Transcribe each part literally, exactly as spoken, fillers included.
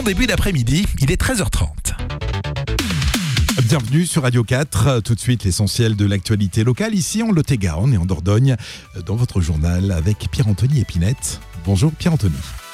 début d'après-midi, il est treize heures trente. Bienvenue sur Radio quatre, tout de suite l'essentiel de l'actualité locale ici en Lot-et-Garonne et en Dordogne dans votre journal avec Pierre-Anthony Épinette. Bonjour Pierre-Anthony.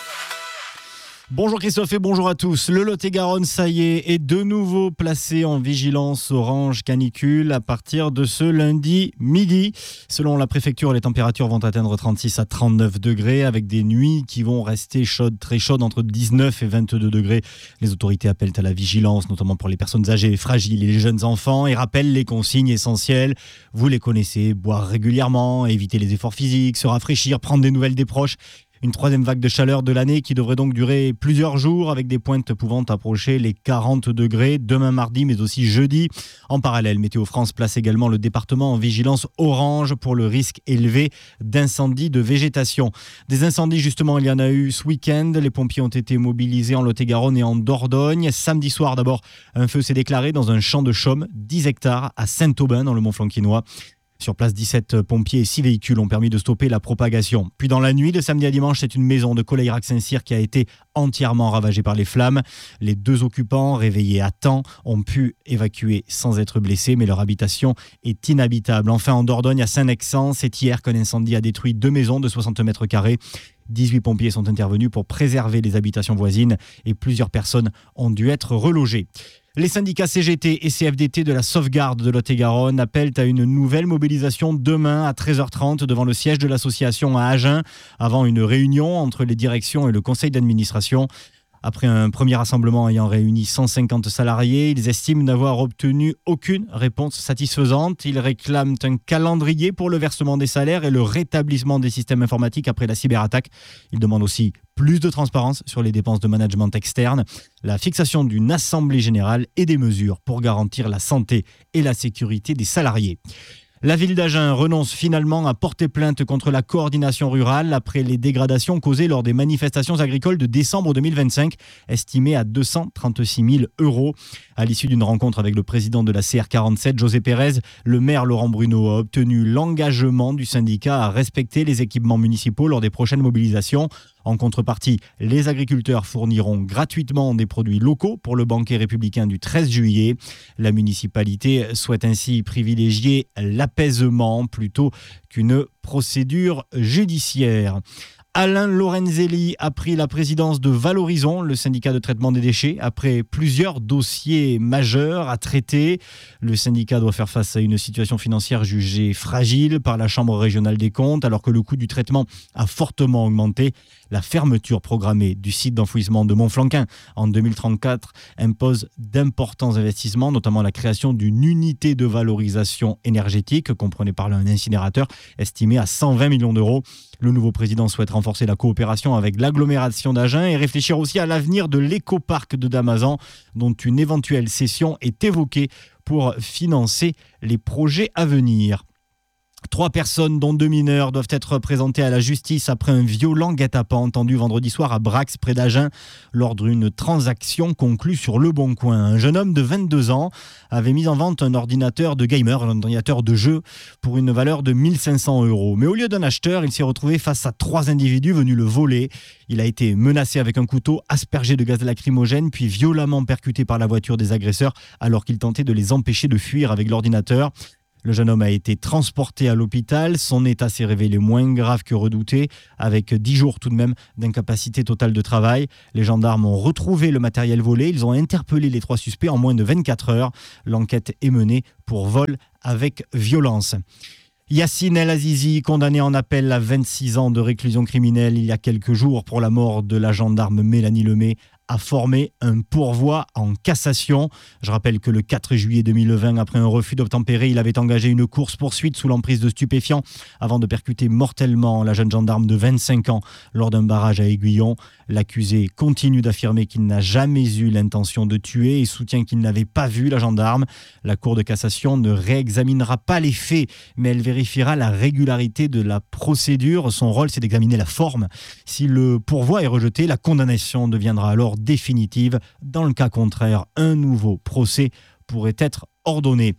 Bonjour Christophe et bonjour à tous. Le Lot-et-Garonne, ça y est, est de nouveau placé en vigilance orange canicule à partir de ce lundi midi. Selon la préfecture, les températures vont atteindre trente-six à trente-neuf degrés avec des nuits qui vont rester chaudes, très chaudes, entre dix-neuf et vingt-deux degrés. Les autorités appellent à la vigilance, notamment pour les personnes âgées, fragiles et les jeunes enfants, et rappellent les consignes essentielles. Vous les connaissez, boire régulièrement, éviter les efforts physiques, se rafraîchir, prendre des nouvelles des proches. Une troisième vague de chaleur de l'année qui devrait donc durer plusieurs jours avec des pointes pouvant approcher les quarante degrés demain mardi mais aussi jeudi. En parallèle, Météo France place également le département en vigilance orange pour le risque élevé d'incendies de végétation. Des incendies justement, il y en a eu ce week-end. Les pompiers ont été mobilisés en Lot-et-Garonne et en Dordogne. Samedi soir d'abord, un feu s'est déclaré dans un champ de chaume, dix hectares à Saint-Aubin dans le Mont-Flanquinois. Sur place, dix-sept pompiers et six véhicules ont permis de stopper la propagation. Puis dans la nuit de samedi à dimanche, c'est une maison de Coleirac-Saint-Cyr qui a été entièrement ravagée par les flammes. Les deux occupants, réveillés à temps, ont pu évacuer sans être blessés, mais leur habitation est inhabitable. Enfin, en Dordogne, à Saint-Nexan, c'est hier qu'un incendie a détruit deux maisons de soixante mètres carrés. dix-huit pompiers sont intervenus pour préserver les habitations voisines et plusieurs personnes ont dû être relogées. Les syndicats C G T et C F D T de la sauvegarde de Lot-et-Garonne appellent à une nouvelle mobilisation demain à treize heures trente devant le siège de l'association à Agen, avant une réunion entre les directions et le conseil d'administration. Après un premier rassemblement ayant réuni cent cinquante salariés, ils estiment n'avoir obtenu aucune réponse satisfaisante. Ils réclament un calendrier pour le versement des salaires et le rétablissement des systèmes informatiques après la cyberattaque. Ils demandent aussi plus de transparence sur les dépenses de management externe, la fixation d'une assemblée générale et des mesures pour garantir la santé et la sécurité des salariés. La ville d'Agen renonce finalement à porter plainte contre la coordination rurale après les dégradations causées lors des manifestations agricoles de décembre deux mille vingt-cinq, estimées à deux cent trente-six mille euros. À l'issue d'une rencontre avec le président de la C R quarante-sept, José Pérez, le maire Laurent Bruno a obtenu l'engagement du syndicat à respecter les équipements municipaux lors des prochaines mobilisations. En contrepartie, les agriculteurs fourniront gratuitement des produits locaux pour le banquet républicain du treize juillet. La municipalité souhaite ainsi privilégier l'apaisement plutôt qu'une procédure judiciaire. Alain Lorenzelli a pris la présidence de Valorisons, le syndicat de traitement des déchets, après plusieurs dossiers majeurs à traiter. Le syndicat doit faire face à une situation financière jugée fragile par la Chambre régionale des comptes, alors que le coût du traitement a fortement augmenté. La fermeture programmée du site d'enfouissement de Montflanquin en deux mille trente-quatre impose d'importants investissements, notamment la création d'une unité de valorisation énergétique, comprenez par là un incinérateur, estimé à cent vingt millions d'euros. Le nouveau président souhaite renforcer la coopération avec l'agglomération d'Agen et réfléchir aussi à l'avenir de l'écoparc de Damazan, dont une éventuelle cession est évoquée pour financer les projets à venir. Trois personnes, dont deux mineurs, doivent être présentées à la justice après un violent guet-apens entendu vendredi soir à Brax, près d'Agen, lors d'une transaction conclue sur Le Bon Coin. Un jeune homme de vingt-deux ans avait mis en vente un ordinateur de gamer, un ordinateur de jeu, pour une valeur de mille cinq cents euros. Mais au lieu d'un acheteur, il s'est retrouvé face à trois individus venus le voler. Il a été menacé avec un couteau, aspergé de gaz lacrymogène, puis violemment percuté par la voiture des agresseurs alors qu'il tentait de les empêcher de fuir avec l'ordinateur. Le jeune homme a été transporté à l'hôpital. Son état s'est révélé moins grave que redouté, avec dix jours tout de même d'incapacité totale de travail. Les gendarmes ont retrouvé le matériel volé. Ils ont interpellé les trois suspects en moins de vingt-quatre heures. L'enquête est menée pour vol avec violence. Yacine El Azizi, condamné en appel à vingt-six ans de réclusion criminelle il y a quelques jours pour la mort de la gendarme Mélanie Lemay, a formé un pourvoi en cassation. Je rappelle que le quatre juillet deux mille vingt, après un refus d'obtempérer, il avait engagé une course-poursuite sous l'emprise de stupéfiants avant de percuter mortellement la jeune gendarme de vingt-cinq ans lors d'un barrage à Aiguillon. L'accusé continue d'affirmer qu'il n'a jamais eu l'intention de tuer et soutient qu'il n'avait pas vu la gendarme. La Cour de cassation ne réexaminera pas les faits, mais elle vérifiera la régularité de la procédure. Son rôle, c'est d'examiner la forme. Si le pourvoi est rejeté, la condamnation deviendra alors définitive. Dans le cas contraire, un nouveau procès pourrait être ordonné.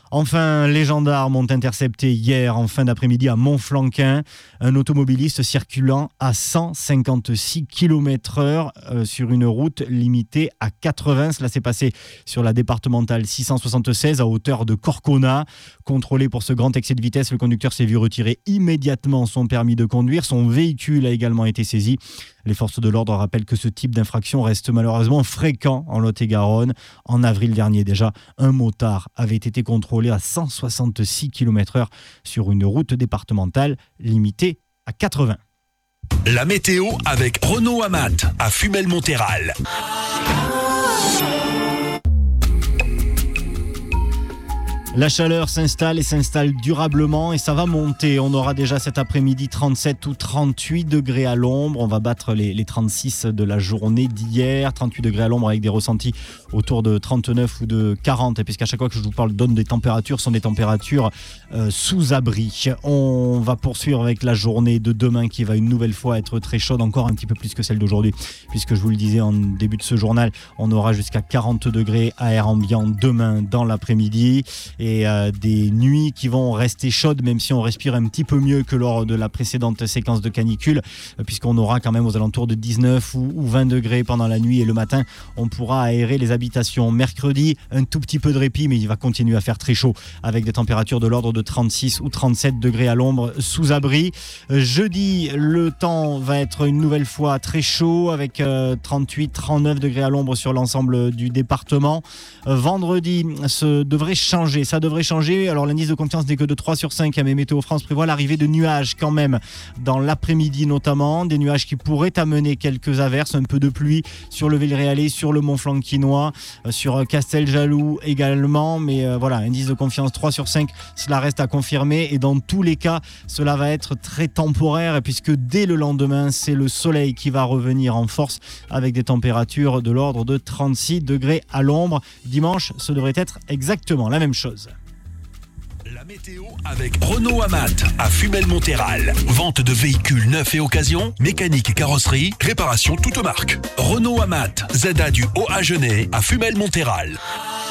Enfin, les gendarmes ont intercepté hier en fin d'après-midi à Montflanquin un automobiliste circulant à cent cinquante-six kilomètres heure euh, sur une route limitée à quatre-vingts. Cela s'est passé sur la départementale six cent soixante-seize à hauteur de Corcona. Contrôlé pour ce grand excès de vitesse, le conducteur s'est vu retirer immédiatement son permis de conduire. Son véhicule a également été saisi. Les forces de l'ordre rappellent que ce type d'infraction reste malheureusement fréquent en Lot-et-Garonne. En avril dernier déjà, un motard avait été contrôlé à cent soixante-six kilomètres heure sur une route départementale limitée à quatre-vingts. La météo avec Renault Amat à Fumel-Monthéral. La chaleur s'installe et s'installe durablement et ça va monter. On aura déjà cet après-midi trente-sept ou trente-huit degrés à l'ombre. On va battre les, les trente-six de la journée d'hier. trente-huit degrés à l'ombre avec des ressentis autour de trente-neuf ou de quarante. Puisqu'à chaque fois que je vous parle donne des températures, ce sont des températures euh, sous abri. On va poursuivre avec la journée de demain qui va une nouvelle fois être très chaude, encore un petit peu plus que celle d'aujourd'hui. Puisque je vous le disais en début de ce journal, on aura jusqu'à quarante degrés à air ambiant demain dans l'après-midi. Et Et euh, des nuits qui vont rester chaudes, même si on respire un petit peu mieux que lors de la précédente séquence de canicule, euh, puisqu'on aura quand même aux alentours de dix-neuf ou, ou vingt degrés pendant la nuit et le matin, on pourra aérer les habitations. Mercredi, un tout petit peu de répit, mais il va continuer à faire très chaud avec des températures de l'ordre de trente-six ou trente-sept degrés à l'ombre sous abri. Euh, jeudi, le temps va être une nouvelle fois très chaud avec euh, trente-huit, trente-neuf degrés à l'ombre sur l'ensemble du département. Euh, vendredi, ça devrait changer. Ça devrait changer. Alors l'indice de confiance n'est que de trois sur cinq, mais Météo France prévoit l'arrivée de nuages quand même dans l'après-midi notamment, des nuages qui pourraient amener quelques averses, un peu de pluie sur le Villeréalais, sur le Mont-Flanquinois, sur Casteljaloux également, mais euh, voilà, indice de confiance trois sur cinq, cela reste à confirmer et dans tous les cas, cela va être très temporaire puisque dès le lendemain, c'est le soleil qui va revenir en force avec des températures de l'ordre de trente-six degrés à l'ombre. Dimanche, ce devrait être exactement la même chose. La météo avec Renault Amat à Fumel-Monthéral. Vente de véhicules neufs et occasion, mécanique et carrosserie, réparation toute marque. Renault Amat, Z A du Haut-Agenais à Fumel-Monthéral.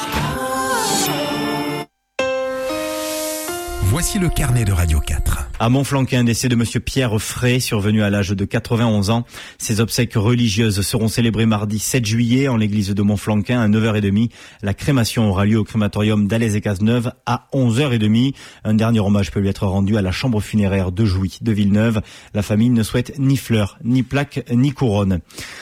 Voici le carnet de Radio quatre. À Montflanquin, décès de monsieur Pierre Frey, survenu à l'âge de quatre-vingt-onze ans. Ses obsèques religieuses seront célébrées mardi sept juillet en l'église de Montflanquin à neuf heures trente. La crémation aura lieu au crématorium d'Alès et Cazeneuve à onze heures trente. Un dernier hommage peut lui être rendu à la chambre funéraire de Jouy de Villeneuve. La famille ne souhaite ni fleurs, ni plaques, ni couronne.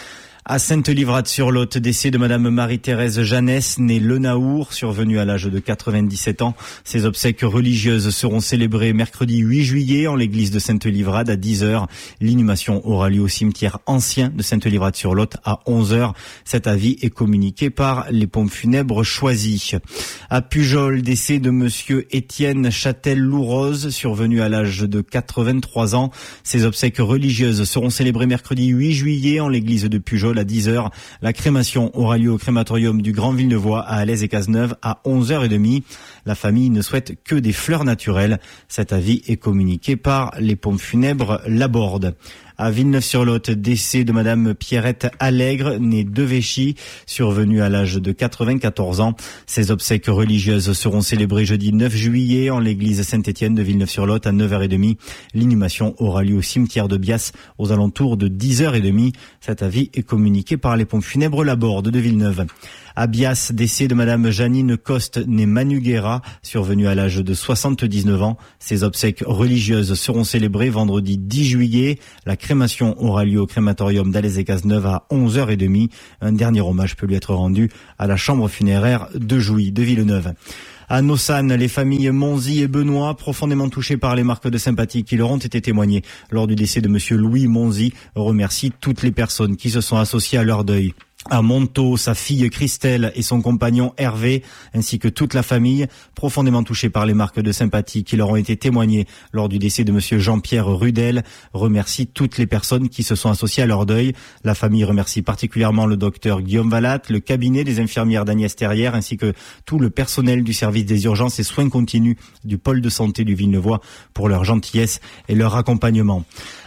À Sainte-Livrade-sur-Lot, décès de madame Marie-Thérèse Jeannès, née Le Naour, survenue à l'âge de quatre-vingt-dix-sept ans. Ses obsèques religieuses seront célébrées mercredi huit juillet en l'église de Sainte-Livrade à dix heures. L'inhumation aura lieu au cimetière ancien de Sainte-Livrade-sur-Lot à onze heures. Cet avis est communiqué par les pompes funèbres choisies. À Pujol, décès de monsieur Étienne Châtel-Lourose, survenu à l'âge de quatre-vingt-trois ans. Ses obsèques religieuses seront célébrées mercredi huit juillet en l'église de Pujol à dix heures. La crémation aura lieu au crématorium du Grand Villenevois à Alès et Cazeneuve à onze heures trente. La famille ne souhaite que des fleurs naturelles. Cet avis est communiqué par les pompes funèbres Laborde. À Villeneuve-sur-Lot, décès de madame Pierrette Allègre, née de Véchy, survenue à l'âge de quatre-vingt-quatorze ans. Ses obsèques religieuses seront célébrées jeudi neuf juillet en l'église Saint-Étienne de Villeneuve-sur-Lot à neuf heures trente. L'inhumation aura lieu au cimetière de Bias aux alentours de dix heures trente. Cet avis est communiqué par les pompes funèbres Laborde de Villeneuve. À Bias, décès de madame Janine Coste, née Manuguera, survenue à l'âge de soixante-dix-neuf ans. Ses obsèques religieuses seront célébrées vendredi dix juillet. La crémation aura lieu au crématorium d'Alès et Cazeneuve à onze heures trente. Un dernier hommage peut lui être rendu à la chambre funéraire de Jouy de Villeneuve. À Nossan, les familles Monzi et Benoît, profondément touchées par les marques de sympathie qui leur ont été témoignées lors du décès de monsieur Louis Monzi, remercient toutes les personnes qui se sont associées à leur deuil. À Montaut, sa fille Christelle et son compagnon Hervé, ainsi que toute la famille, profondément touchés par les marques de sympathie qui leur ont été témoignées lors du décès de monsieur Jean-Pierre Rudel, remercie toutes les personnes qui se sont associées à leur deuil. La famille remercie particulièrement le docteur Guillaume Vallat, le cabinet des infirmières d'Agnès Terrière, ainsi que tout le personnel du service des urgences et soins continus du pôle de santé du Villenevois pour leur gentillesse et leur accompagnement.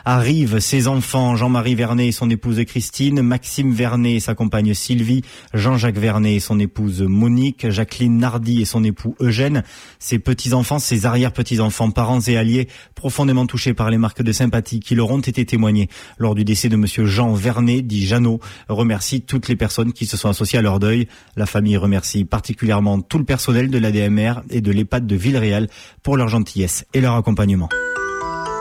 arrivent ses enfants Jean-Marie Vernet et son épouse Christine, Maxime Vernet et sa compagne Sylvie, Jean-Jacques Vernet et son épouse Monique, Jacqueline Nardi et son époux Eugène, ses petits-enfants, ses arrière-petits-enfants, parents et alliés profondément touchés par les marques de sympathie qui leur ont été témoignées lors du décès de monsieur Jean Vernet, dit Jeannot, remercie toutes les personnes qui se sont associées à leur deuil. La famille remercie particulièrement tout le personnel de l'A D M R et de l'EHPAD de Villeréal pour leur gentillesse et leur accompagnement.